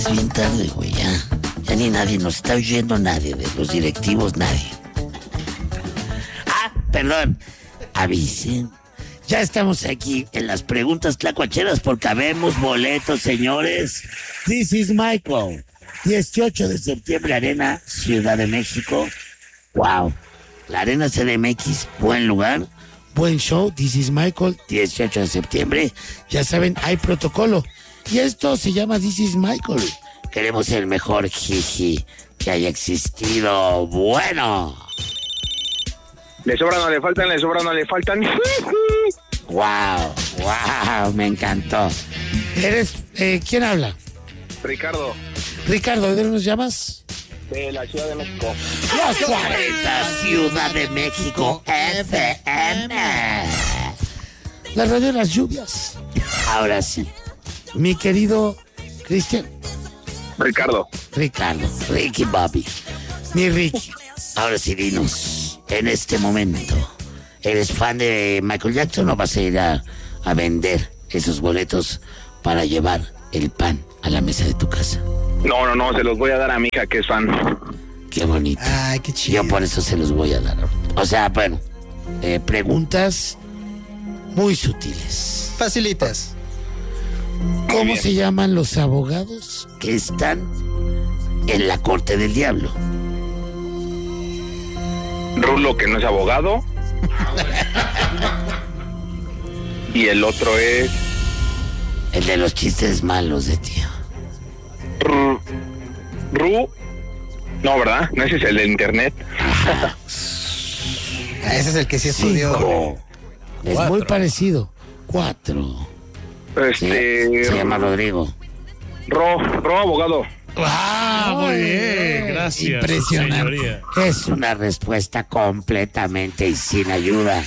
Es bien tarde, güey, ya. Ya ni nadie nos está oyendo, nadie, de los directivos, nadie. Ah, perdón. Avisen. Ya estamos aquí en las preguntas tlacuacheras porque habemos boletos, señores. This is Michael. 18 de septiembre, Arena, Ciudad de México. Wow. La Arena CDMX, buen lugar. Buen show, This is Michael, 18 de septiembre. Ya saben, hay protocolo. Y esto se llama This is Michael. Queremos el mejor jiji que haya existido. Bueno. Le sobran, no le faltan, le sobran, no le faltan. Wow, me encantó. ¿Eres, quién habla? Ricardo, Ricardo, ¿de dónde nos llamas? de la Ciudad de México. Los 40 Ciudad de México FM. La radio de las lluvias. Ahora sí. Mi querido Cristian. Ricardo. Ricky Bobby. Mi Ricky. Ahora sí, dinos. En este momento, ¿eres fan de Michael Jackson o vas a ir a vender esos boletos para llevar el pan a la mesa de tu casa? No, se los voy a dar a mi hija que es fan. Qué bonito. Ay, qué chido. Yo por eso se los voy a dar. O sea, bueno, preguntas muy sutiles. Facilitas. ¿Cómo bien. se llaman los abogados que están en la corte del diablo? Rulo, que no es abogado. Y el otro es El de los chistes malos de tío. No, ¿verdad? No, ese es el de internet. Ese es el que sí estudió. 5. Es 4. muy parecido. 4. Se llama Rodrigo. Ro abogado. Muy bien, gracias. Impresionante. Señoría. Es una respuesta completamente y sin ayuda.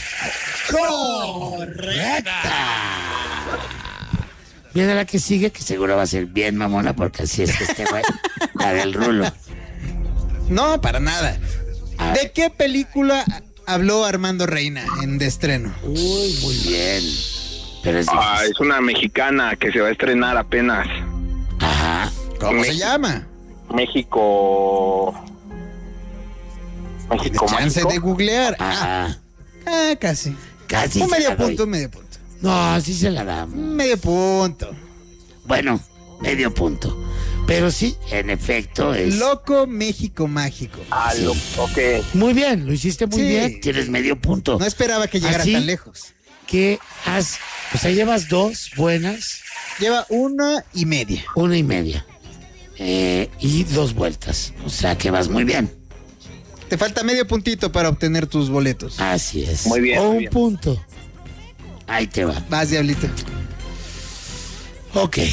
Viene la que sigue, que seguro va a ser bien mamona, porque así es que este güey, la del Rulo. No, para nada. A ¿De ver. qué película habló Armando Reina en de estreno? Uy, muy bien. Pero es Ah, difícil. es una mexicana que se va a estrenar apenas. Ajá. ¿Cómo se México. llama? México Chance mágico. de googlear. Ajá. Casi. Casi Un se medio la doy. punto, medio punto. No, así se la damos. Medio punto. Bueno, medio punto. Pero sí, en efecto es... Loco México Mágico. Ok. Muy bien, lo hiciste muy Sí. bien. Tienes medio punto. No esperaba que llegara ¿Así? tan lejos. Que o sea, llevas 2 buenas, Lleva 1.5. 1.5. Y 2 vueltas. O sea que vas muy bien. Te falta medio puntito para obtener tus boletos. Así es. Muy bien, O muy un bien. punto. Ahí te va. Vas, diablito. Ok.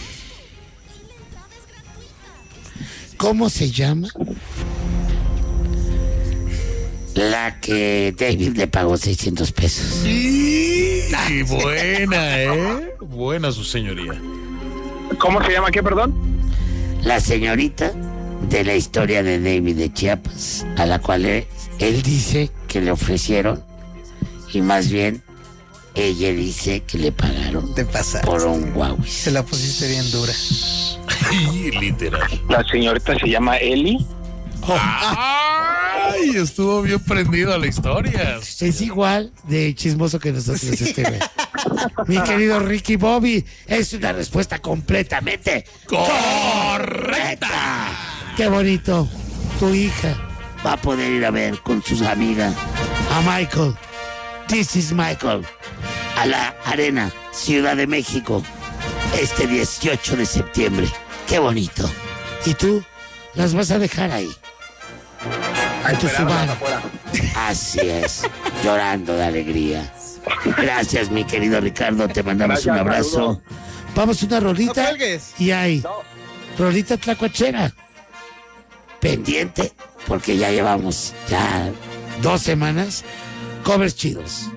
¿Cómo se llama la que David le pagó 600 pesos? Y buena, Buena su señoría. ¿Cómo se llama qué, perdón? La señorita de la historia de David de Chiapas, a la cual él dice que le ofrecieron, y más bien ella dice que le pagaron Te pasaste. por un Huawei. Se la pusiste bien dura. Literal. La señorita se llama Eli. Ay, estuvo bien prendido a la historia. Es igual de chismoso que nosotros este güey. Mi querido Ricky Bobby, es una respuesta completamente correcta. Qué bonito. Tu hija va a poder ir a ver con sus amigas a Michael. This is Michael. A la Arena, Ciudad de México, este 18 de septiembre. Qué bonito. ¿Y tú las vas a dejar ahí? En tu Subaru. Así es, llorando de alegría. Gracias, mi querido Ricardo, te mandamos Gracias, un abrazo. saludos. Vamos a una rolita No cuelgues. y hay rolita tlacuachera. Pendiente, porque ya llevamos 2 semanas. Covers chidos.